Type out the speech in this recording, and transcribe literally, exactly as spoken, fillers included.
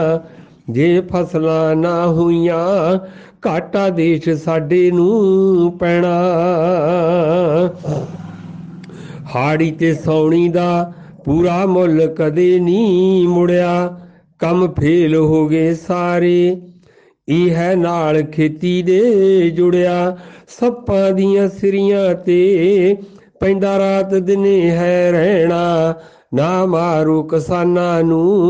ਜੇ ਫਸਲਾਂ ਨਾ ਹੋਈਆਂ ਘਾਟਾ ਦੇਸ਼ ਸਾਡੇ ਨੂੰ ਪੈਣਾ। ਹਾੜੀ ਤੇ ਸੌਣੀ ਦਾ ਪੂਰਾ ਮੁੱਲ ਕਦੇ ਨਹੀਂ ਮੁੜਿਆ, ਕੰਮ ਫੇਲ ਹੋ ਗਏ ਸਾਰੇ, ਇਹ ਹੈ ਨਾਲ ਖੇਤੀ ਦੇ ਜੁੜਿਆ। ਸੱਪਾਂ ਦੀਆਂ ਸਿਰੀਆਂ ਤੇ ਪੈਂਦਾ ਰਾਤ ਦਿਨੇ ਹੈ ਰਹਿਣਾ, ਨਾ ਮਾਰੋ ਕਿਸਾਨਾਂ ਨੂੰ